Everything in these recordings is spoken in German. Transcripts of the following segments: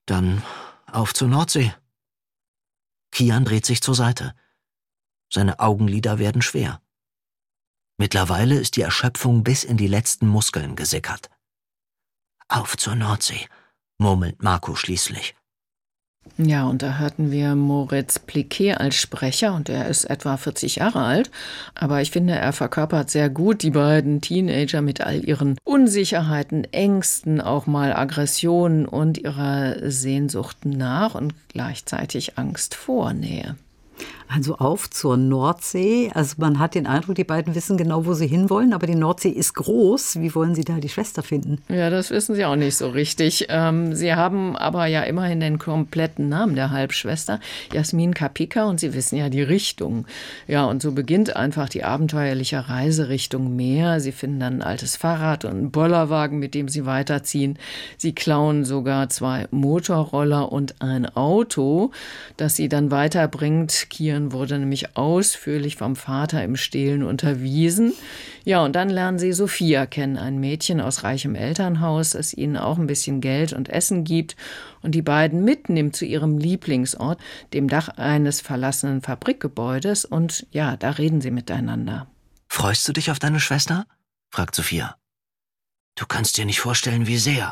Dann auf zur Nordsee. Kian dreht sich zur Seite. Seine Augenlider werden schwer. Mittlerweile ist die Erschöpfung bis in die letzten Muskeln gesickert. Auf zur Nordsee, murmelt Marco schließlich. Ja, und da hörten wir Moritz Pliquet als Sprecher und er ist etwa 40 Jahre alt. Aber ich finde, er verkörpert sehr gut die beiden Teenager mit all ihren Unsicherheiten, Ängsten, auch mal Aggressionen und ihrer Sehnsucht nach und gleichzeitig Angst vor Nähe. Also auf zur Nordsee. Also man hat den Eindruck, die beiden wissen genau, wo sie hinwollen, aber die Nordsee ist groß. Wie wollen sie da die Schwester finden? Ja, das wissen sie auch nicht so richtig. Sie haben aber ja immerhin den kompletten Namen der Halbschwester, Jasmin Kapika, und sie wissen ja die Richtung. Ja, und so beginnt einfach die abenteuerliche Reise Richtung Meer. Sie finden dann ein altes Fahrrad und einen Bollerwagen, mit dem sie weiterziehen. Sie klauen sogar 2 Motorroller und ein Auto, das sie dann weiterbringt. Kian wurde nämlich ausführlich vom Vater im Stehlen unterwiesen. Ja, und dann lernen sie Sophia kennen, ein Mädchen aus reichem Elternhaus, das ihnen auch ein bisschen Geld und Essen gibt und die beiden mitnimmt zu ihrem Lieblingsort, dem Dach eines verlassenen Fabrikgebäudes. Und ja, da reden sie miteinander. Freust du dich auf deine Schwester? Fragt Sophia. Du kannst dir nicht vorstellen, wie sehr.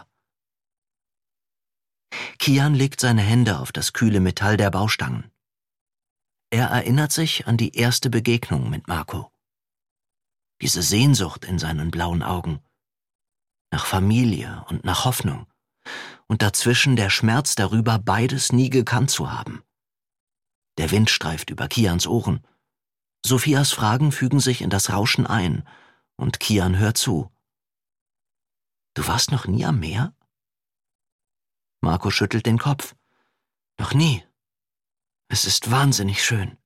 Kian legt seine Hände auf das kühle Metall der Baustangen. Er erinnert sich an die erste Begegnung mit Marco. Diese Sehnsucht in seinen blauen Augen. Nach Familie und nach Hoffnung. Und dazwischen der Schmerz darüber, beides nie gekannt zu haben. Der Wind streift über Kians Ohren. Sophias Fragen fügen sich in das Rauschen ein. Und Kian hört zu. Du warst noch nie am Meer? Marco schüttelt den Kopf. Noch nie. Es ist wahnsinnig schön.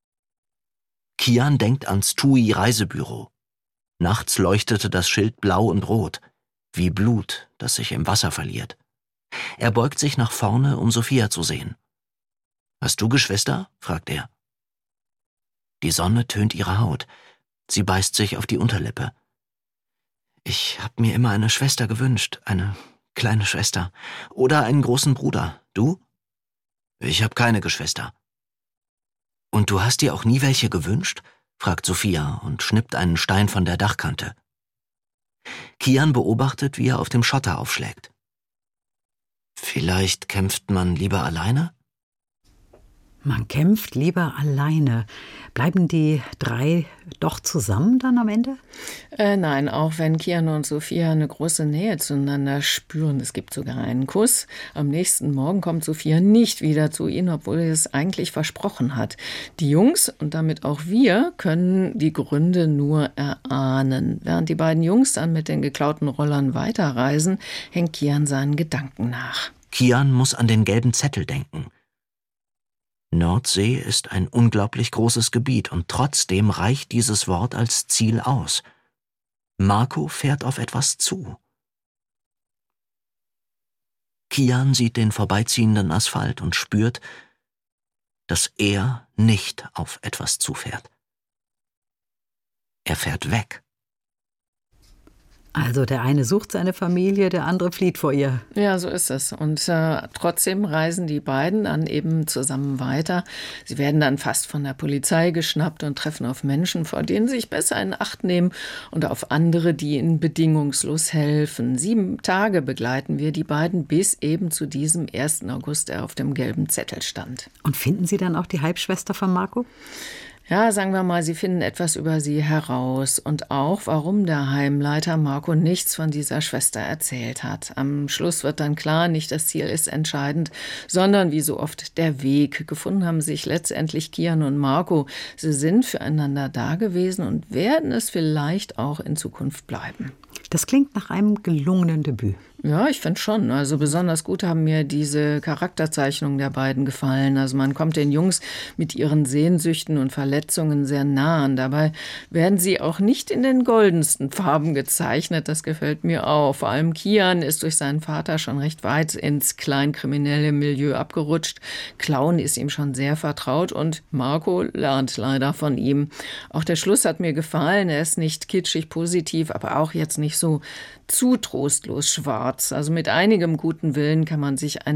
Kian denkt ans TUI-Reisebüro. Nachts leuchtete das Schild blau und rot, wie Blut, das sich im Wasser verliert. Er beugt sich nach vorne, um Sophia zu sehen. »Hast du Geschwister?« fragt er. Die Sonne tönt ihre Haut. Sie beißt sich auf die Unterlippe. »Ich habe mir immer eine Schwester gewünscht, eine kleine Schwester. Oder einen großen Bruder. Du?« »Ich habe keine Geschwister.« »Und du hast dir auch nie welche gewünscht?« fragt Sophia und schnippt einen Stein von der Dachkante. Kian beobachtet, wie er auf dem Schotter aufschlägt. »Vielleicht kämpft man lieber alleine?« Man kämpft lieber alleine. Bleiben die 3 doch zusammen dann am Ende? Nein, auch wenn Kian und Sophia eine große Nähe zueinander spüren. Es gibt sogar einen Kuss. Am nächsten Morgen kommt Sophia nicht wieder zu ihnen, obwohl sie es eigentlich versprochen hat. Die Jungs und damit auch wir können die Gründe nur erahnen. Während die beiden Jungs dann mit den geklauten Rollern weiterreisen, hängt Kian seinen Gedanken nach. Kian muss an den gelben Zettel denken. Nordsee ist ein unglaublich großes Gebiet und trotzdem reicht dieses Wort als Ziel aus. Marco fährt auf etwas zu. Kian sieht den vorbeiziehenden Asphalt und spürt, dass er nicht auf etwas zufährt. Er fährt weg. Also der eine sucht seine Familie, der andere flieht vor ihr. Ja, so ist es. Und trotzdem reisen die beiden dann eben zusammen weiter. Sie werden dann fast von der Polizei geschnappt und treffen auf Menschen, vor denen sie sich besser in Acht nehmen und auf andere, die ihnen bedingungslos helfen. 7 Tage begleiten wir die beiden bis eben zu diesem 1. August, der auf dem gelben Zettel stand. Und finden Sie dann auch die Halbschwester von Marco? Ja, sagen wir mal, sie finden etwas über sie heraus und auch, warum der Heimleiter Marco nichts von dieser Schwester erzählt hat. Am Schluss wird dann klar, nicht das Ziel ist entscheidend, sondern wie so oft der Weg. Gefunden haben sich letztendlich Kian und Marco. Sie sind füreinander da gewesen und werden es vielleicht auch in Zukunft bleiben. Das klingt nach einem gelungenen Debüt. Ja, ich finde schon. Also besonders gut haben mir diese Charakterzeichnungen der beiden gefallen. Also man kommt den Jungs mit ihren Sehnsüchten und Verletzungen sehr nah an. Dabei werden sie auch nicht in den goldensten Farben gezeichnet. Das gefällt mir auch. Vor allem Kian ist durch seinen Vater schon recht weit ins kleinkriminelle Milieu abgerutscht. Klauen ist ihm schon sehr vertraut und Marco lernt leider von ihm. Auch der Schluss hat mir gefallen. Er ist nicht kitschig positiv, aber auch jetzt nicht so zu trostlos schwarz. Also mit einigem guten Willen kann man sich